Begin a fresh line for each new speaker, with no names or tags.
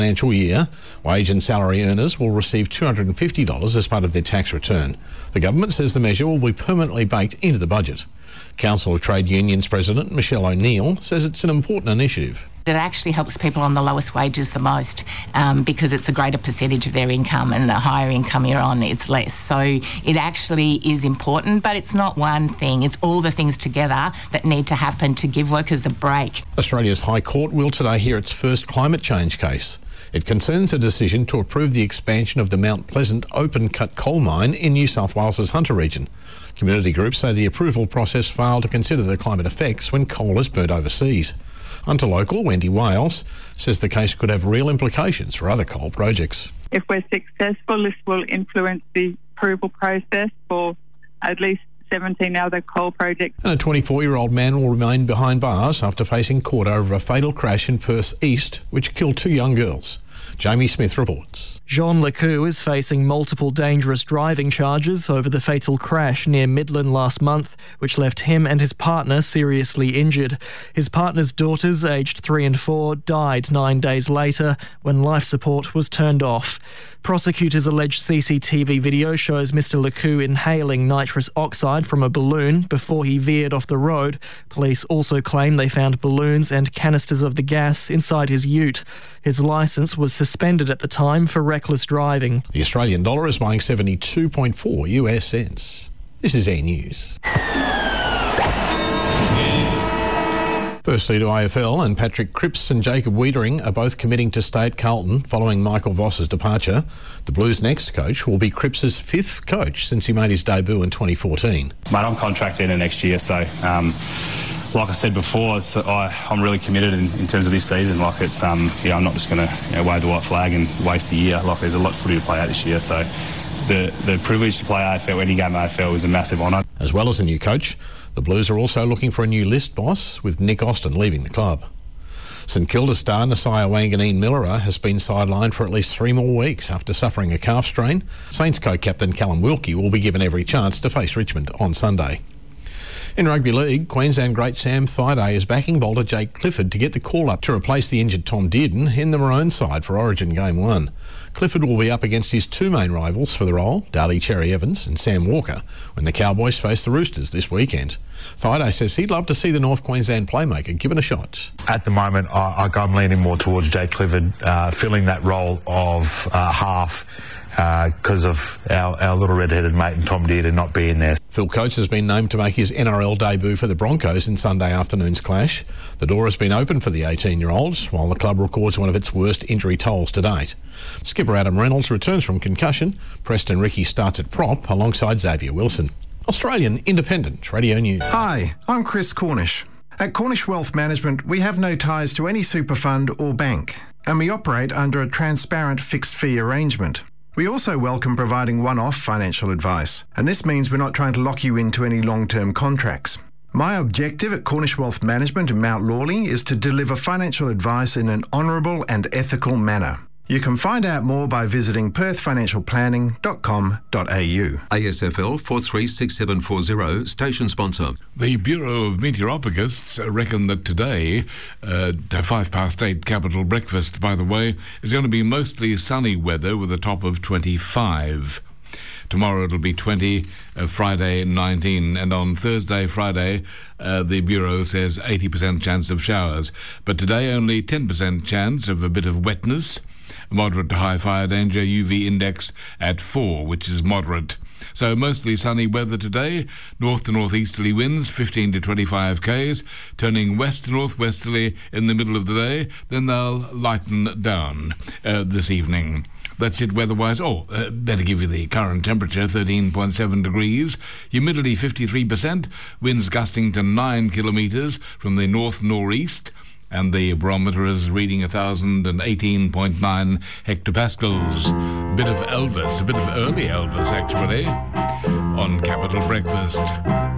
Financial year, wage and salary earners will receive $250 as part of their tax return. The government says the measure will be permanently baked into the budget. Council of Trade Unions President Michelle O'Neill says it's an important initiative.
It actually helps people on the lowest wages the most because it's a greater percentage of their income, and the higher income you're on, it's less. So it actually is important, but it's not one thing. It's all the things together that need to happen to give workers a break.
Australia's High Court will today hear its first climate change case. It concerns a decision to approve the expansion of the Mount Pleasant open-cut coal mine in New South Wales's Hunter region. Community groups say the approval process failed to consider the climate effects when coal is burnt overseas. Hunter local Wendy Wales says the case could have real implications for other coal projects.
If we're successful, this will influence the approval process for at least 17 other coal projects.
And a 24-year-old man will remain behind bars after facing court over a fatal crash in Perth East, which killed 2 young girls. Jamie Smith reports.
Jean Lecou is facing multiple dangerous driving charges over the fatal crash near Midland last month, which left him and his partner seriously injured. His partner's daughters, aged 3 and 4, died 9 days later when life support was turned off. Prosecutors allege CCTV video shows Mr. Lecou inhaling nitrous oxide from a balloon before he veered off the road. Police also claim they found balloons and canisters of the gas inside his ute. His licence was suspended at the time for reckless driving.
The Australian dollar is buying 72.4 US cents. This is Air News. Firstly to AFL, and Patrick Cripps and Jacob Wiedering are both committing to stay at Carlton following Michael Voss's departure. The Blues' next coach will be Cripps' 5th coach since he made his debut in 2014.
Mate, I'm contracted in the next year, so like I said before, I'm really committed in terms of this season. Like it's, I'm not just going to wave the white flag and waste a year. Like there's a lot of footy to play out this year, so the privilege to play AFL, any game AFL, is a massive honour.
As well as a new coach, the Blues are also looking for a new list boss, with Nick Austin leaving the club. St Kilda star Nasiah Wanganeen-Millera has been sidelined for at least 3 more weeks after suffering a calf strain. Saints co-captain Callum Wilkie will be given every chance to face Richmond on Sunday. In rugby league, Queensland great Sam Thaiday is backing bowler Jake Clifford to get the call-up to replace the injured Tom Dearden in the Maroon side for Origin Game 1. Clifford will be up against his 2 main rivals for the role, Daly Cherry Evans and Sam Walker, when the Cowboys face the Roosters this weekend. Thaiday says he'd love to see the North Queensland playmaker given a shot.
At the moment, I'm leaning more towards Jake Clifford filling that role of half because of our little red-headed mate and Tom Dearden not being there.
Phil Coates has been named to make his NRL debut for the Broncos in Sunday afternoon's clash. The door has been open for the 18-year-olds, while the club records one of its worst injury tolls to date. Skipper Adam Reynolds returns from concussion. Preston Ricky starts at prop alongside Xavier Wilson. Australian Independent Radio News.
Hi, I'm Chris Cornish. At Cornish Wealth Management, we have no ties to any super fund or bank, and we operate under a transparent fixed fee arrangement. We also welcome providing one-off financial advice, and this means we're not trying to lock you into any long-term contracts. My objective at Cornish Wealth Management in Mount Lawley is to deliver financial advice in an honourable and ethical manner. You can find out more by visiting perthfinancialplanning.com.au.
ASFL 436740, station sponsor.
The Bureau of Meteorologists reckon that today, 8:05, Capital Breakfast, by the way, is going to be mostly sunny weather with a top of 25. Tomorrow it'll be 20, Friday 19, and on Thursday, Friday, the Bureau says 80% chance of showers. But today only 10% chance of a bit of wetness. Moderate to high fire danger, UV index at 4, which is moderate. So mostly sunny weather today, north to northeasterly winds 15 to 25 k's, turning west to northwesterly in the middle of the day, then they'll lighten down this evening. That's it weather-wise. Better give you the current temperature, 13.7 degrees, humidity 53%, winds gusting to 9 kilometres from the north-northeast, and the barometer is reading 1,018.9 hectopascals. A bit of Elvis, a bit of early Elvis actually, on Capital Breakfast.